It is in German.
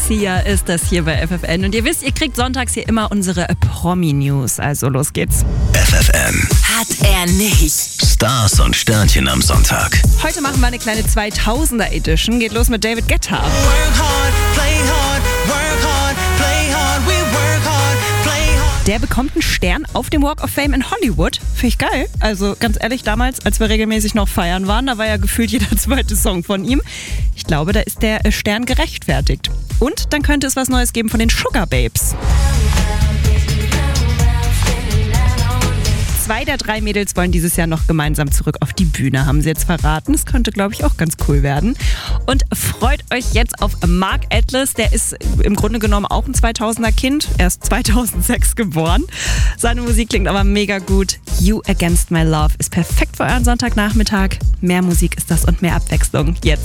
Sia ist das hier bei FFN. Und ihr wisst, ihr kriegt sonntags hier immer unsere Promi-News. Also los geht's. FFN. Hat er nicht. Stars und Sternchen am Sonntag. Heute machen wir eine kleine 2000er Edition. Geht los mit David Guetta. Work hard, play hard, work hard, play hard, we work hard, play hard. Der bekommt einen Stern auf dem Walk of Fame in Hollywood. Finde ich geil. Also ganz ehrlich, damals, als wir regelmäßig noch feiern waren, da war ja gefühlt jeder zweite Song von ihm. Ich glaube, da ist der Stern gerechtfertigt. Und dann könnte es was Neues geben von den Sugar Babes. 2 der 3 Mädels wollen dieses Jahr noch gemeinsam zurück auf die Bühne, haben sie jetzt verraten. Das könnte, glaube ich, auch ganz cool werden. Und freut euch jetzt auf Mark Atlas. Der ist im Grunde genommen auch ein 2000er Kind. Er ist 2006 geboren. Seine Musik klingt aber mega gut. You Against My Love ist perfekt für euren Sonntagnachmittag. Mehr Musik ist das und mehr Abwechslung jetzt.